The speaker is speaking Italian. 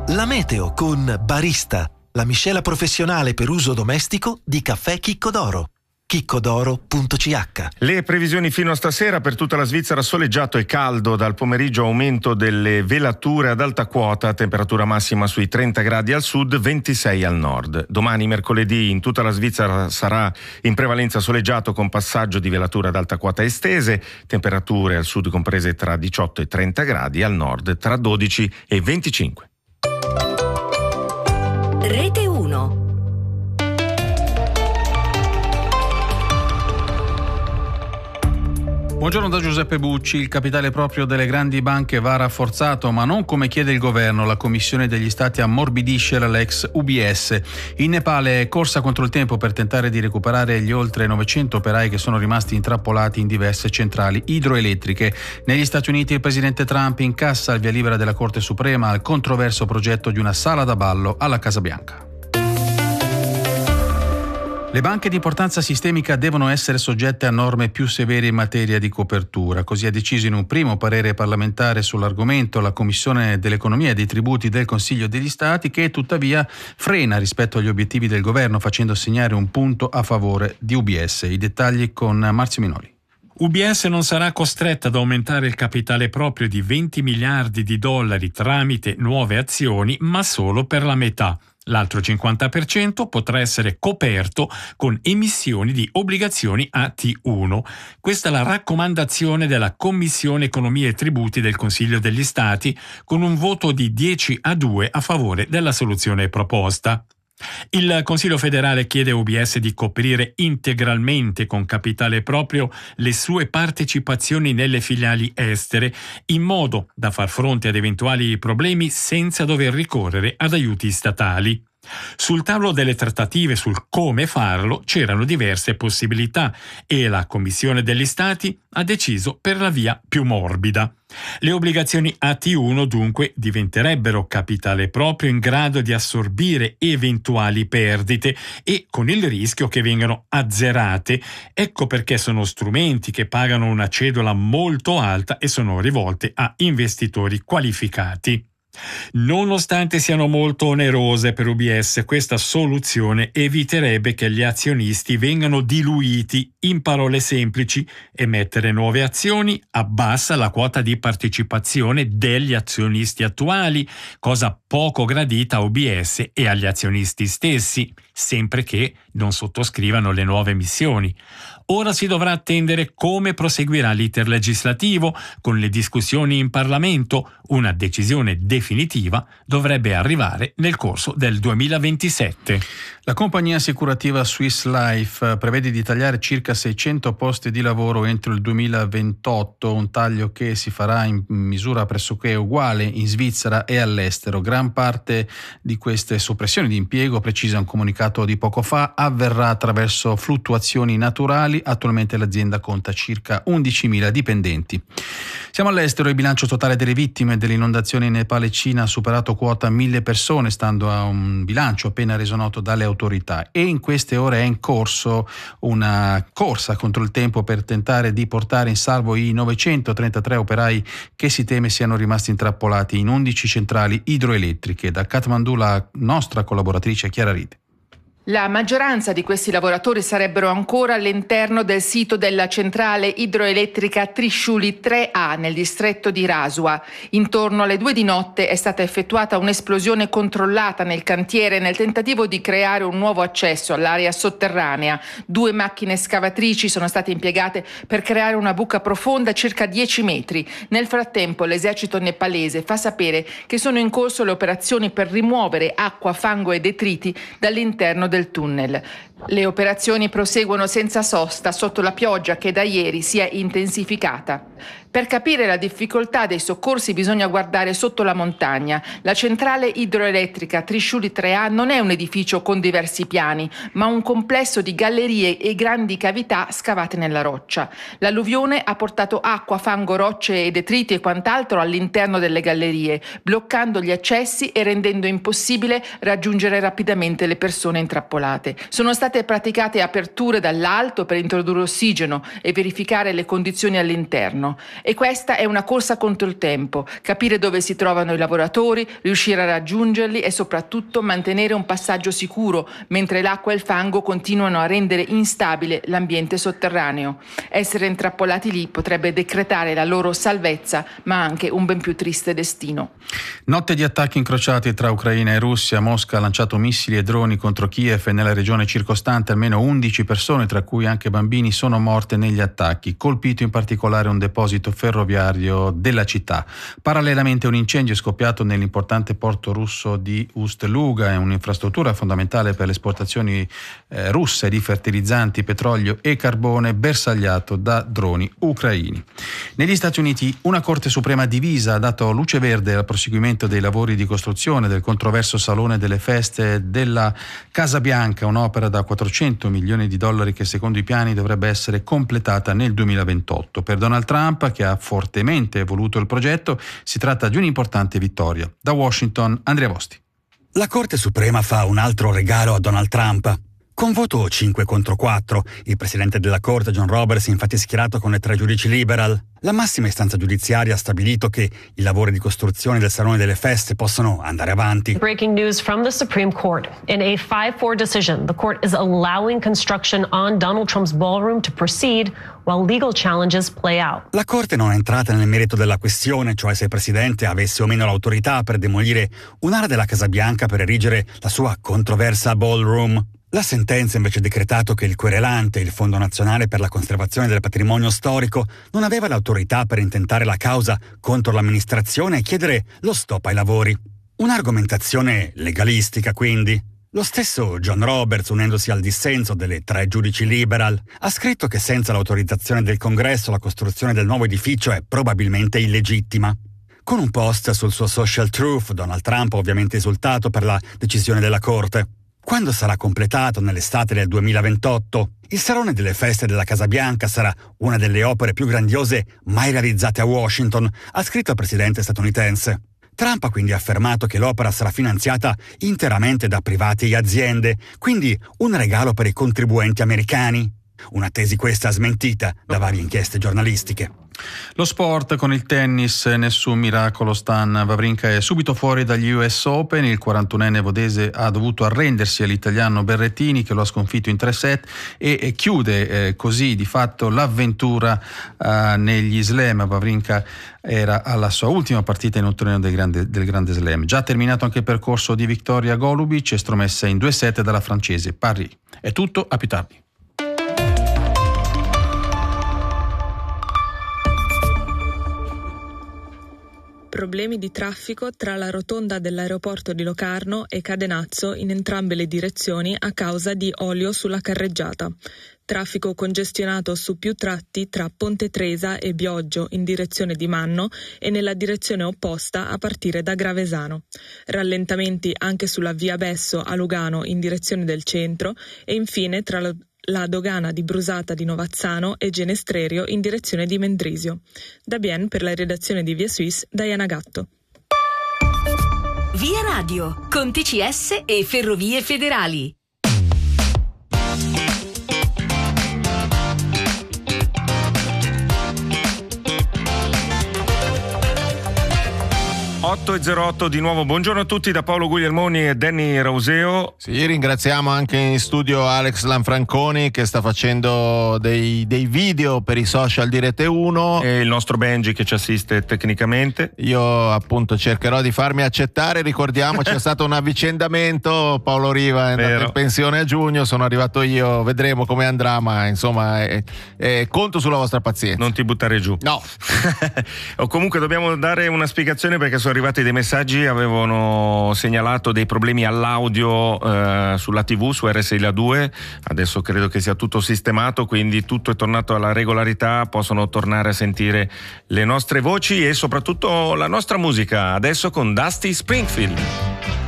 La meteo con Barista, la miscela professionale per uso domestico di caffè Chicco d'Oro. chiccodoro.ch. Le previsioni fino a stasera: per tutta la Svizzera soleggiato e caldo, dal pomeriggio aumento delle velature ad alta quota, temperatura massima sui 30 gradi al sud, 26 al nord. Domani mercoledì in tutta la Svizzera sarà in prevalenza soleggiato con passaggio di velature ad alta quota estese, temperature al sud comprese tra 18 e 30 gradi, al nord tra 12 e 25. Rete 1. Buongiorno da Giuseppe Bucci. Il capitale proprio delle grandi banche va rafforzato, ma non come chiede il governo. La Commissione degli Stati ammorbidisce la Lex UBS. In Nepale è corsa contro il tempo per tentare di recuperare gli oltre 900 operai che sono rimasti intrappolati in diverse centrali idroelettriche. Negli Stati Uniti il presidente Trump incassa il via libera della Corte Suprema al controverso progetto di una sala da ballo alla Casa Bianca. Le banche di importanza sistemica devono essere soggette a norme più severe in materia di copertura. Così ha deciso in un primo parere parlamentare sull'argomento la Commissione dell'Economia e dei Tributi del Consiglio degli Stati, che tuttavia frena rispetto agli obiettivi del governo, facendo segnare un punto a favore di UBS. I dettagli con Marzio Minoli. UBS non sarà costretta ad aumentare il capitale proprio di 20 miliardi di dollari tramite nuove azioni, ma solo per la metà. L'altro 50% potrà essere coperto con emissioni di obbligazioni AT1. Questa è la raccomandazione della Commissione Economia e Tributi del Consiglio degli Stati, con un voto di 10-2 a favore della soluzione proposta. Il Consiglio federale chiede a UBS di coprire integralmente con capitale proprio le sue partecipazioni nelle filiali estere, in modo da far fronte ad eventuali problemi senza dover ricorrere ad aiuti statali. Sul tavolo delle trattative sul come farlo c'erano diverse possibilità e la Commissione degli Stati ha deciso per la via più morbida. Le obbligazioni AT1 dunque diventerebbero capitale proprio in grado di assorbire eventuali perdite e con il rischio che vengano azzerate. Ecco perché sono strumenti che pagano una cedola molto alta e sono rivolte a investitori qualificati. Nonostante siano molto onerose per UBS, questa soluzione eviterebbe che gli azionisti vengano diluiti. In parole semplici, emettere nuove azioni abbassa la quota di partecipazione degli azionisti attuali, cosa poco gradita a UBS e agli azionisti stessi, sempre che non sottoscrivano le nuove emissioni. Ora si dovrà attendere come proseguirà l'iter legislativo con le discussioni in Parlamento. Una decisione definitiva dovrebbe arrivare nel corso del 2027. La compagnia assicurativa Swiss Life prevede di tagliare circa 600 posti di lavoro entro il 2028, un taglio che si farà in misura pressoché uguale in Svizzera e all'estero. Gran parte di queste soppressioni di impiego, precisa un comunicato di poco fa, avverrà attraverso fluttuazioni naturali. Attualmente l'azienda conta circa 11.000 dipendenti. Siamo all'estero. Il bilancio totale delle vittime dell'inondazione in Nepale e Cina ha superato quota 1.000 persone, stando a un bilancio appena reso noto dalle autorità, e in queste ore è in corso una corsa contro il tempo per tentare di portare in salvo i 933 operai che si teme siano rimasti intrappolati in 11 centrali idroelettriche. Da Kathmandu la nostra collaboratrice Chiara Ride. La maggioranza di questi lavoratori sarebbero ancora all'interno del sito della centrale idroelettrica Trishuli 3A nel distretto di Rasua. Intorno alle 2 di notte è stata effettuata un'esplosione controllata nel cantiere nel tentativo di creare un nuovo accesso all'area sotterranea. 2 macchine scavatrici sono state impiegate per creare una buca profonda circa 10 metri. Nel frattempo l'esercito nepalese fa sapere che sono in corso le operazioni per rimuovere acqua, fango e detriti dall'interno del tunnel. Le operazioni proseguono senza sosta sotto la pioggia che da ieri si è intensificata. Per capire la difficoltà dei soccorsi bisogna guardare sotto la montagna. La centrale idroelettrica Trishuli 3A non è un edificio con diversi piani, ma un complesso di gallerie e grandi cavità scavate nella roccia. L'alluvione ha portato acqua, fango, rocce e detriti e quant'altro all'interno delle gallerie, bloccando gli accessi e rendendo impossibile raggiungere rapidamente le persone intrappolate. Sono stati state praticate aperture dall'alto per introdurre ossigeno e verificare le condizioni all'interno. E questa è una corsa contro il tempo, capire dove si trovano i lavoratori, riuscire a raggiungerli e soprattutto mantenere un passaggio sicuro mentre l'acqua e il fango continuano a rendere instabile l'ambiente sotterraneo. Essere intrappolati lì potrebbe decretare la loro salvezza, ma anche un ben più triste destino. Notte di attacchi incrociati tra Ucraina e Russia. Mosca ha lanciato missili e droni contro Kiev e nella regione circostante almeno 11 persone, tra cui anche bambini, sono morte negli attacchi. Colpito in particolare un deposito ferroviario della città. Parallelamente un incendio è scoppiato nell'importante porto russo di Ust-Luga, è un'infrastruttura fondamentale per le esportazioni russe di fertilizzanti, petrolio e carbone, bersagliato da droni ucraini. Negli Stati Uniti una Corte Suprema divisa ha dato luce verde al proseguimento dei lavori di costruzione del controverso Salone delle Feste della Casa Bianca, un'opera da $400 milioni che secondo i piani dovrebbe essere completata nel 2028. Per Donald Trump, che ha fortemente voluto il progetto, si tratta di un'importante vittoria. Da Washington, Andrea Vosti. La Corte Suprema fa un altro regalo a Donald Trump. Con voto 5 contro 4, il presidente della Corte, John Roberts, infatti è schierato con le 3 giudici liberal. La massima istanza giudiziaria ha stabilito che i lavori di costruzione del Salone delle Feste possono andare avanti. Breaking news from the Supreme Court. In a 5-4 decision, the court is allowing construction on Donald Trump's ballroom to proceed while legal challenges play out. La Corte non è entrata nel merito della questione, cioè se il presidente avesse o meno l'autorità per demolire un'area della Casa Bianca per erigere la sua controversa ballroom. La sentenza invece ha decretato che il querelante, il Fondo Nazionale per la Conservazione del Patrimonio Storico, non aveva l'autorità per intentare la causa contro l'amministrazione e chiedere lo stop ai lavori. Un'argomentazione legalistica, quindi. Lo stesso John Roberts, unendosi al dissenso delle 3 giudici liberal, ha scritto che senza l'autorizzazione del Congresso la costruzione del nuovo edificio è probabilmente illegittima. Con un post sul suo social truth, Donald Trump ha ovviamente esultato per la decisione della Corte. Quando sarà completato nell'estate del 2028, il Salone delle Feste della Casa Bianca sarà una delle opere più grandiose mai realizzate a Washington, ha scritto il presidente statunitense. Trump ha quindi affermato che l'opera sarà finanziata interamente da privati e aziende, quindi un regalo per i contribuenti americani. Una tesi questa smentita da varie inchieste giornalistiche. Lo sport con il tennis, nessun miracolo. Stan Wawrinka è subito fuori dagli US Open. Il 41enne vodese ha dovuto arrendersi all'italiano Berrettini, che lo ha sconfitto in 3 set e chiude così di fatto l'avventura negli slam. Wawrinka era alla sua ultima partita in un torneo del Grande Slam. Già terminato anche il percorso di Victoria Golubic, estromessa in 2 set dalla francese Paris. È tutto, a più tardi. Problemi di traffico tra la rotonda dell'aeroporto di Locarno e Cadenazzo in entrambe le direzioni a causa di olio sulla carreggiata. Traffico congestionato su più tratti tra Ponte Tresa e Bioggio in direzione di Manno e nella direzione opposta a partire da Gravesano. Rallentamenti anche sulla via Besso a Lugano in direzione del centro e infine tra la dogana di Brusata di Novazzano e Genestrerio in direzione di Mendrisio. Da Bien per la redazione di Via Suisse, Diana Gatto. Via Radio, con TCS e Ferrovie Federali. - 8:08 di nuovo, buongiorno a tutti da Paolo Guglielmoni e Danny Rauseo. Sì, ringraziamo anche in studio Alex Lanfranconi che sta facendo dei video per i social di Rete 1 e il nostro Benji che ci assiste tecnicamente. Io appunto cercherò di farmi accettare, ricordiamo c'è stato un avvicendamento, Paolo Riva è andato in pensione a giugno, sono arrivato io, vedremo come andrà, ma insomma conto sulla vostra pazienza. Non ti buttare giù. No. O comunque dobbiamo dare una spiegazione perché sono arrivati dei messaggi, avevano segnalato dei problemi all'audio sulla TV, su RSI La 2, adesso credo che sia tutto sistemato, quindi tutto è tornato alla regolarità, possono tornare a sentire le nostre voci e soprattutto la nostra musica, adesso con Dusty Springfield.